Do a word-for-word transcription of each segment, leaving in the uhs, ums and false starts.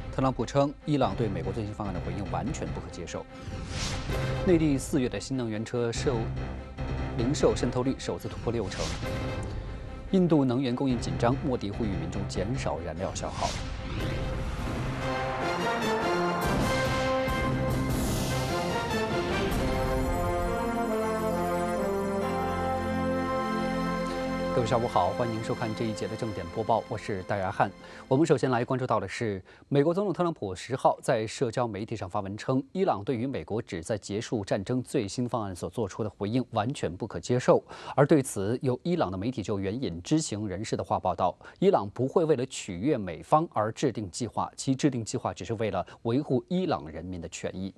特朗普称，伊朗对美国最新方案的回应完全不可接受。内地四月的新能源车售零售渗透率首次突破六成。印度能源供应紧张，莫迪呼吁民众减少燃料消耗。各位下午好，欢迎收看这一节的正点播报，我是戴亚汉。我们首先来关注到的是，美国总统特朗普十号在社交媒体上发文称，伊朗对于美国旨在结束战争最新方案所做出的回应完全不可接受。而对此，有伊朗的媒体就援引知情人士的话报道，伊朗不会为了取悦美方而制定计划，其制定计划只是为了维护伊朗人民的权益。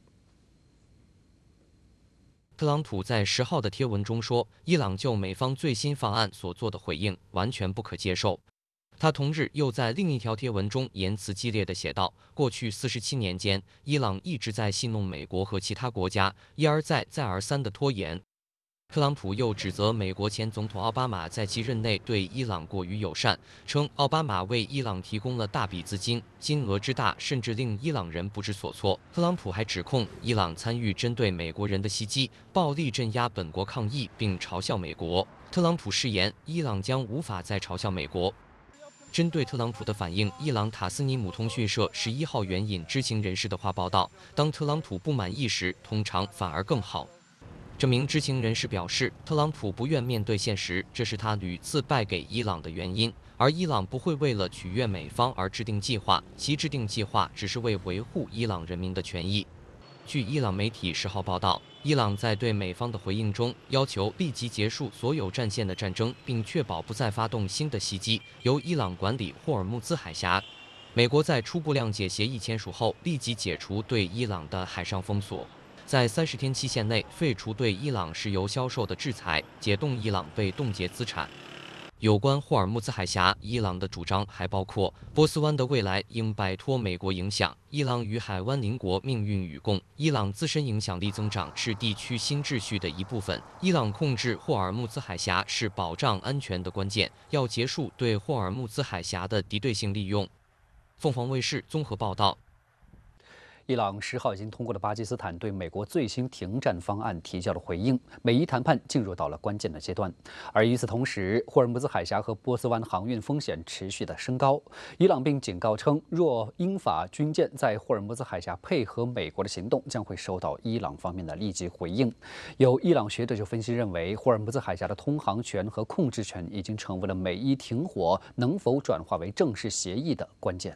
特朗普在十号的贴文中说，伊朗就美方最新方案所做的回应完全不可接受。他同日又在另一条贴文中言辞激烈地写道：“过去四十七年间，伊朗一直在戏弄美国和其他国家，一而再、再而三地拖延。”特朗普又指责美国前总统奥巴马在其任内对伊朗过于友善，称奥巴马为伊朗提供了大笔资金，金额之大甚至令伊朗人不知所措。特朗普还指控伊朗参与针对美国人的袭击，暴力镇压本国抗议，并嘲笑美国。特朗普誓言，伊朗将无法再嘲笑美国。针对特朗普的反应，伊朗塔斯尼姆通讯社十一号援引知情人士的话报道：当特朗普不满意时，通常反而更好。这名知情人士表示，特朗普不愿面对现实，这是他屡次败给伊朗的原因。而伊朗不会为了取悦美方而制定计划，其制定计划只是为维护伊朗人民的权益。据伊朗媒体十号报道，伊朗在对美方的回应中要求立即结束所有战线的战争，并确保不再发动新的袭击，由伊朗管理霍尔木兹海峡。美国在初步谅解协议签署后，立即解除对伊朗的海上封锁。在三十天期限内废除对伊朗石油销售的制裁，解冻伊朗被冻结资产。有关霍尔木兹海峡，伊朗的主张还包括波斯湾的未来应摆脱美国影响，伊朗与海湾邻国命运与共，伊朗自身影响力增长是地区新秩序的一部分，伊朗控制霍尔木兹海峡是保障安全的关键，要结束对霍尔木兹海峡的敌对性利用。凤凰卫视综合报道。 伊朗十号已经通过了巴基斯坦对美国最新停战方案提交了回应，美伊谈判进入到了关键的阶段。而与此同时，霍尔木兹海峡和波斯湾航运风险持续的升高。伊朗并警告称，若英法军舰在霍尔木兹海峡配合美国的行动，将会受到伊朗方面的立即回应。有伊朗学者就分析认为，霍尔木兹海峡的通航权和控制权已经成为了美伊停火能否转化为正式协议的关键。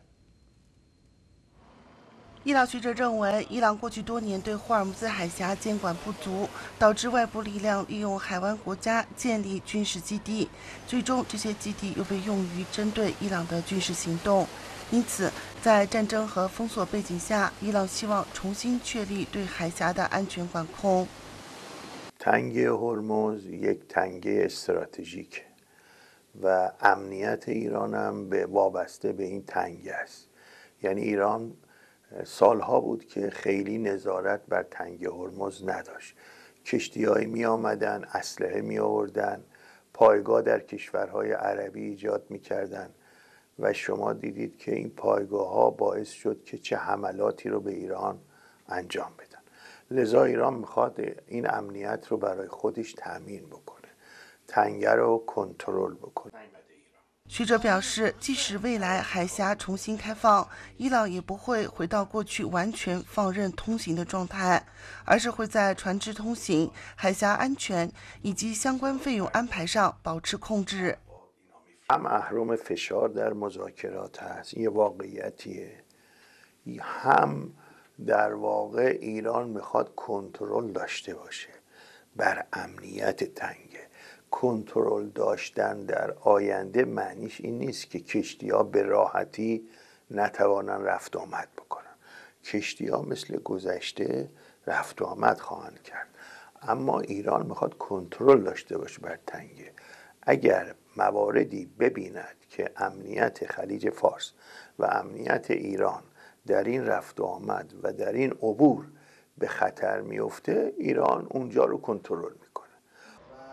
伊朗学者认为，伊朗过去多年对霍尔木兹海峡监管不足，导致外部力量利用海湾国家建立军事基地，最终这些基地又被用于针对伊朗的军事行动。因此，在战争和封锁背景下，伊朗希望重新确立对海峡的安全管控。 تنگه هرمز یک تنگه استراتژیک و امنیت ایران هم به وابسته به این تنگه است. یعنی ایران سالها بود که خیلی نظارت بر تنگه هرمز نداشت. کشتی‌هایی می آمدن، اسلحه می آوردن، پایگاه در کشورهای عربی ایجاد می کردن و شما دیدید که این پایگاه ها باعث شد که چه حملاتی رو به ایران انجام بدن. لذا ایران میخواد این امنیت رو برای خودش تامین بکنه، تنگه رو کنترل بکنه. 学者表示，即使未来海峡重新开放，伊朗也不会回到过去完全放任通行的状态，而是会在船只通行、海峡安全以及相关费用安排上保持控制。 هم اهرم فشار در مذاکرات هست، یه واقعیتیه. هم در واقع ایران میخواد کنترل داشته باشه بر امنیت تنگه. کنترل داشتن در آینده معنیش این نیست که کشتی‌ها به راحتی نتوانن رفت آمد بکنن. کشتی‌ها مثل گذشته رفت آمد خواهند کرد. اما ایران میخواد کنترل داشته باشه بر تنگه. اگر مواردی ببیند که امنیت خلیج فارس و امنیت ایران در این رفت آمد و در این عبور به خطر میفته، ایران اونجا رو کنترل میکنه.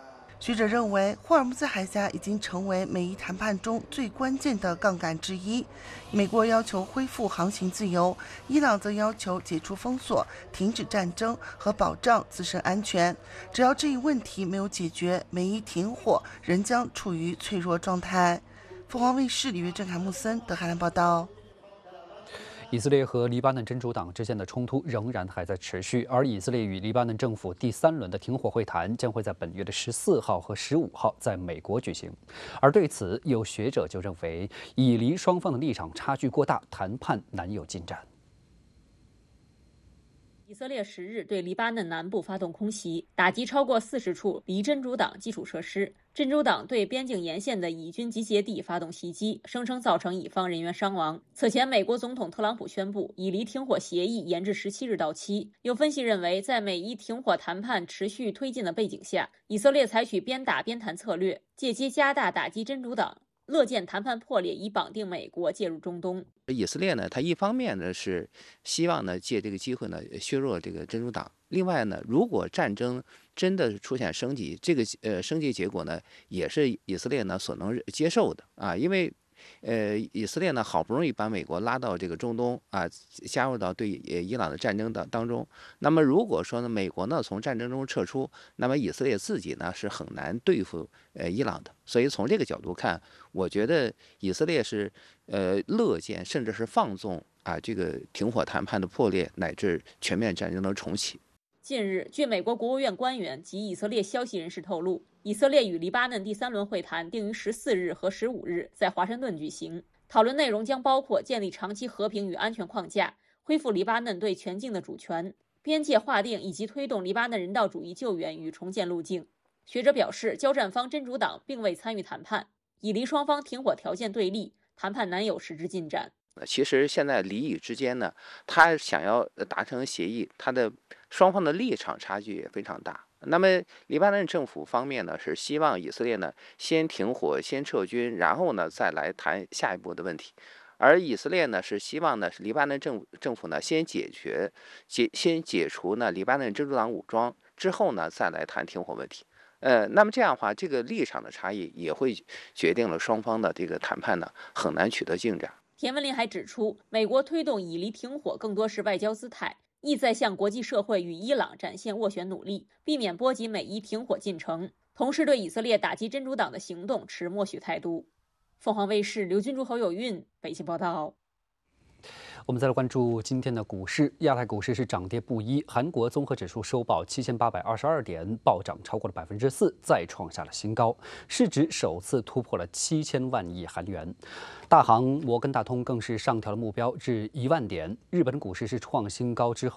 学者认为，霍尔木兹海峡已经成为美伊谈判中最关键的杠杆之一。美国要求恢复航行自由，伊朗则要求解除封锁、停止战争和保障自身安全。只要这一问题没有解决，美伊停火仍将处于脆弱状态。凤凰卫视李约郑、凯木森、德海兰报道。 以色列和黎巴嫩真主党之间的冲突仍然还在持续，而以色列与黎巴嫩政府第三轮的停火会谈将会在本月的十四号和十五号在美国举行。而对此，有学者就认为，以黎双方的立场差距过大，谈判难有进展。 以色列十日对黎巴嫩南部发动空袭，打击超过四十处黎真主党基础设施。真主党对边境沿线的以军集结地发动袭击，声称造成以方人员伤亡。此前，美国总统特朗普宣布以黎停火协议延至十七日到期。有分析认为，在美伊停火谈判持续推进的背景下，以色列采取边打边谈策略，借机加大打击真主党，乐见谈判破裂，以绑定美国介入中东。 以色列呢，它一方面呢是希望呢借这个机会呢削弱这个真主党，另外呢，如果战争真的出现升级，这个呃升级结果呢也是以色列呢所能接受的啊，因为呃以色列呢好不容易把美国拉到这个中东啊，加入到对伊朗的战争的当中，那么如果说呢美国呢从战争中撤出，那么以色列自己呢是很难对付呃伊朗的，所以从这个角度看，我觉得以色列是呃乐见甚至是放纵啊这个停火谈判的破裂，乃至全面战争的重启。 近日，据美国国务院官员及以色列消息人士透露，以色列与黎巴嫩第三轮会谈定于十四日和十五日在华盛顿举行，讨论内容将包括建立长期和平与安全框架、恢复黎巴嫩对全境的主权、边界划定以及推动黎巴嫩人道主义救援与重建路径。学者表示，交战方真主党并未参与谈判，以黎双方停火条件对立，谈判难有实质进展。 其实现在黎以之间呢，他想要达成协议，他的双方的立场差距也非常大。那么黎巴嫩政府方面呢，是希望以色列呢先停火、先撤军，然后呢再来谈下一步的问题。而以色列呢是希望呢是黎巴嫩政政府呢先解决解先解除呢黎巴嫩真主党武装，之后呢再来谈停火问题。呃，那么这样的话，这个立场的差异也会决定了双方的这个谈判呢很难取得进展。 田文林还指出，美国推动以黎停火更多是外交姿态，意在向国际社会与伊朗展现斡旋努力，避免波及美伊停火进程，同时对以色列打击真主党的行动持默许态度。凤凰卫视刘军珠、侯有韵北京报道。 我们再来关注今天的股市，亚太股市是涨跌不一。韩国综合指数收报七千八百二十二点，暴涨超过了百分之四，再创下了新高，市值首次突破了七千万亿韩元。大行摩根大通更是上调了目标至一万点。日本股市是创新高之后。